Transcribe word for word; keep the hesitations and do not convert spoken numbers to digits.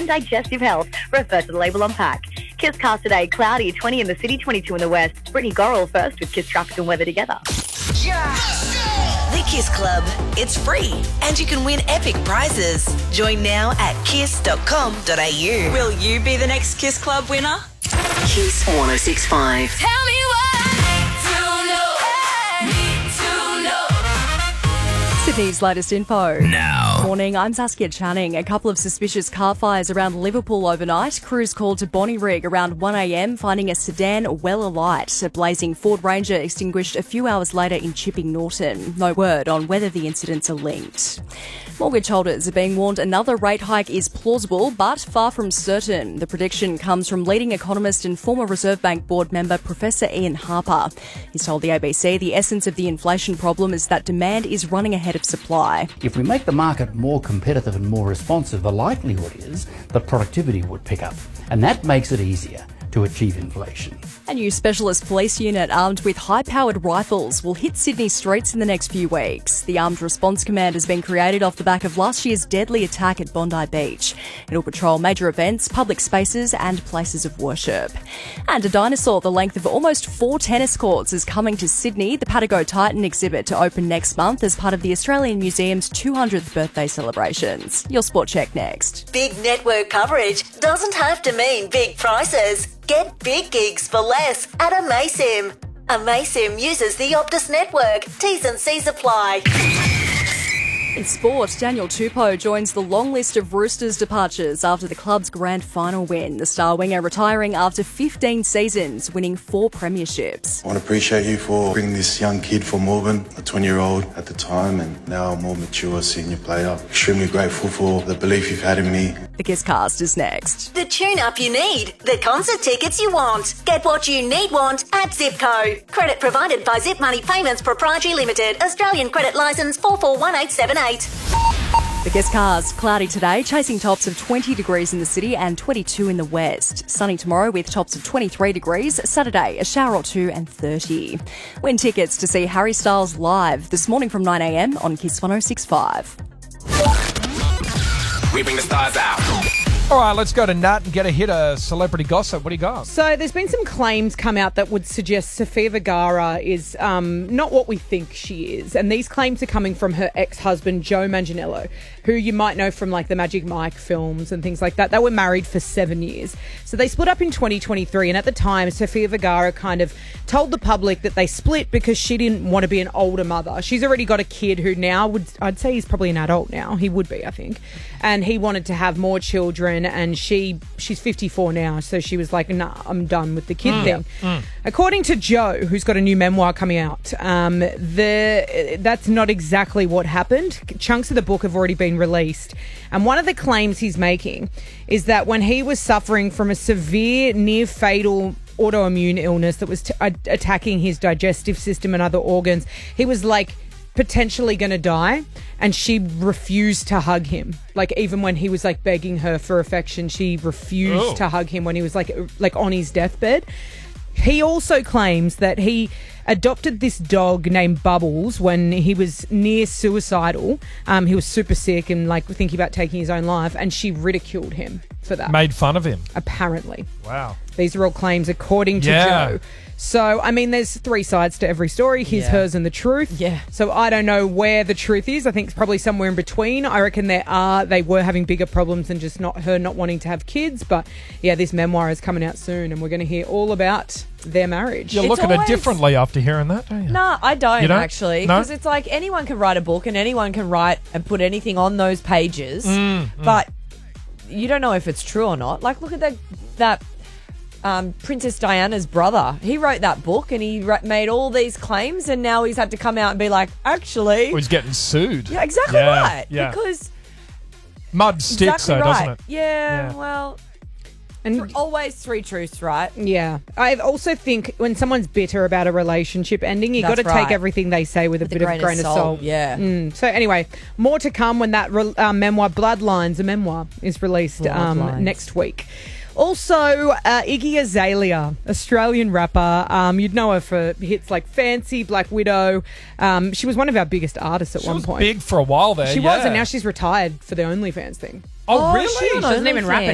and digestive health. Refer to the label on pack. Kiss Cast today, cloudy, twenty in the city, twenty-two in the west. Brittany Gorrell first with Kiss Traffic and Weather together. The Kiss Club. It's free and you can win epic prizes. Join now at kiss dot com dot a u. Will you be the next Kiss Club winner? Kiss one oh six point five. Tell me what to know. Need to know. Sydney's latest info. Now. Morning, I'm Saskia Channing. A couple of suspicious car fires around Liverpool overnight. Crews called to Bonnyrigg around one a m, finding a sedan well alight. A blazing Ford Ranger extinguished a few hours later in Chipping Norton. No word on whether the incidents are linked. Mortgage holders are being warned another rate hike is plausible, but far from certain. The prediction comes from leading economist and former Reserve Bank board member Professor Ian Harper. He's told the A B C the essence of the inflation problem is that demand is running ahead of supply. If we make the market more competitive and more responsive, the likelihood is that productivity would pick up, and that makes it easier to achieve inflation. A new specialist police unit armed with high-powered rifles will hit Sydney streets in the next few weeks. The Armed Response Command has been created off the back of last year's deadly attack at Bondi Beach. It'll patrol major events, public spaces and places of worship. And a dinosaur the length of almost four tennis courts is coming to Sydney. The Patago Titan exhibit to open next month as part of the Australian Museum's two hundredth birthday celebrations. Your Sport Check next. Big network coverage doesn't have to mean big prices. Get big gigs for less at Amaysim. Amaysim uses the Optus network. T's and C's apply. In sport, Daniel Tupou joins the long list of Roosters departures after the club's grand final win. The star winger retiring after fifteen seasons, winning four premierships. I want to appreciate you for bringing this young kid from Melbourne, a twenty-year-old at the time, and now a more mature senior player. Extremely grateful for the belief you've had in me. The Kiss Cast is next. The tune-up you need. The concert tickets you want. Get what you need want at Zipco. Credit provided by Zip Money Payments Proprietary Limited. Australian credit licence four four one eight seven eight. The Kiss Cast, cloudy today, chasing tops of twenty degrees in the city and twenty-two in the west. Sunny tomorrow with tops of twenty-three degrees. Saturday, a shower or two and thirty. Win tickets to see Harry Styles live this morning from nine a m on Kiss one oh six point five. We bring the stars out. All right, let's go to Nat and get a hit of celebrity gossip. What do you got? So there's been some claims come out that would suggest Sofia Vergara is um, not what we think she is. And these claims are coming from her ex-husband, Joe Manganiello, who you might know from like the Magic Mike films and things like that. They were married for seven years. So they split up in twenty twenty-three. And at the time, Sofia Vergara kind of told the public that they split because she didn't want to be an older mother. She's already got a kid who now would, I'd say he's probably an adult now. He would be, I think. And he wanted to have more children. And she she's fifty-four now, so she was like, nah, I'm done with the kid mm. thing. Mm. According to Joe, who's got a new memoir coming out, um, the that's not exactly what happened. Chunks of the book have already been released. And one of the claims he's making is that when he was suffering from a severe, near-fatal autoimmune illness that was t- attacking his digestive system and other organs, he was like, potentially going to die, and she refused to hug him. Like, even when he was like begging her for affection, she refused oh. to hug him when he was like like on his deathbed. He also claims that he adopted this dog named Bubbles when he was near suicidal. Um, he was super sick and like thinking about taking his own life, and she ridiculed him for that. Made fun of him. Apparently. Wow. These are all claims according to yeah. Joe. So, I mean, there's three sides to every story. His, Yeah. hers, and the truth. Yeah. So I don't know where the truth is. I think it's probably somewhere in between. I reckon there are, they were having bigger problems than just not her not wanting to have kids. But yeah, this memoir is coming out soon and we're going to hear all about their marriage. You It's look at it always- differently after hearing that, don't you? No, I don't, You don't? actually. No? Because it's like anyone can write a book and anyone can write and put anything on those pages. Mm, But you don't know if it's true or not. Like, look at that that um, Princess Diana's brother. He wrote that book and he ra- made all these claims, and now he's had to come out and be like, actually... Well, he's getting sued. Yeah, exactly Yeah, right. yeah. Because... Mud sticks, exactly though, right. doesn't it? Yeah, Yeah. well... And th- always three truths, right? yeah, I also think when someone's bitter about a relationship ending, you got That's to take right. everything they say with, With a a bit grain of grain of of salt, salt. yeah. Mm. So anyway, more to come when that re- uh, memoir, Bloodlines, a memoir, is released um, Bloodlines. next week. Also, uh, Iggy Azalea, Australian rapper. Um, you'd know her for hits like Fancy, Black Widow. Um, she was one of our biggest artists at She one was point. big for a while there, She yeah. was, and now she's retired for the OnlyFans thing. Oh, Oh, really? she on She doesn't even rap OnlyFans.